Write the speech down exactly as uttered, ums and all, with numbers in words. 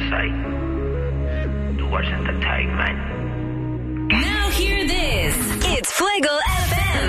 say towards entertainment. Now hear this. It's Fuego